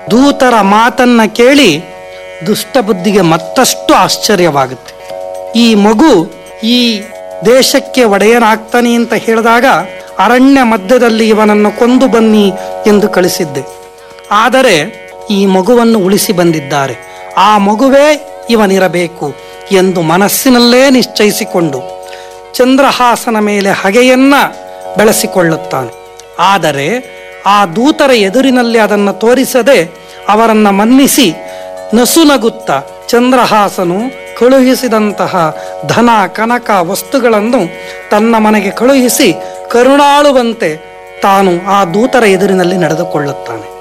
ದೂತರ ಮಾತನ್ನ ಕೇಳಿ ದುಷ್ಟಬುದ್ಧಿಗೆ ಮತ್ತಷ್ಟು ಆಶ್ಚರ್ಯವಾಗುತ್ತೆ. ಈ ಮಗು ಈ ದೇಶಕ್ಕೆ ಒಡೆಯನಾಗ್ತಾನೆ ಅಂತ ಹೇಳಿದಾಗ ಅರಣ್ಯ ಮಧ್ಯದಲ್ಲಿ ಇವನನ್ನು ಕೊಂದು ಬನ್ನಿ ಎಂದು ಕಳಿಸಿದ್ದೆ. ಆದರೆ ಈ ಮಗುವನ್ನು ಉಳಿಸಿ ಬಂದಿದ್ದಾರೆ, ಆ ಮಗುವೇ ಇವನಿರಬೇಕು ಎಂದು ಮನಸ್ಸಿನಲ್ಲೇ ನಿಶ್ಚಯಿಸಿಕೊಂಡು ಚಂದ್ರಹಾಸನ ಮೇಲೆ ಹಗೆಯನ್ನ ಬೆಳೆಸಿಕೊಳ್ಳುತ್ತಾನೆ. ಆದರೆ ಆ ದೂತರ ಎದುರಿನಲ್ಲಿ ಅದನ್ನು ತೋರಿಸದೆ ಅವರನ್ನು ಮನ್ನಿಸಿ ನಸುನಗುತ್ತ ಚಂದ್ರಹಾಸನು ಕಳುಹಿಸಿದಂತಹ ಧನ ಕನಕ ವಸ್ತುಗಳನ್ನು ತನ್ನ ಮನೆಗೆ ಕಳುಹಿಸಿ ಕರುಣಾಳುವಂತೆ ತಾನು ಆ ದೂತರ ಎದುರಿನಲ್ಲಿ ನಡೆದುಕೊಳ್ಳುತ್ತಾನೆ.